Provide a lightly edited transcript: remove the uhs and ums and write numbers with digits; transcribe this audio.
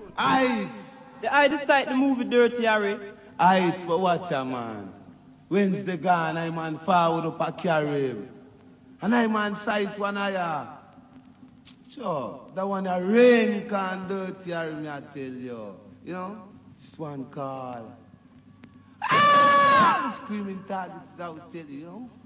Heights. I decide the movie Dirty Harry. Heights, but watch a man. Wednesday gone, I man forward up a carry him. And I man sight one eye. Sure, that one a rain can dirty Harry, me I tell you. You know, this one call. Ah! Screaming targets, I will tell you, you know.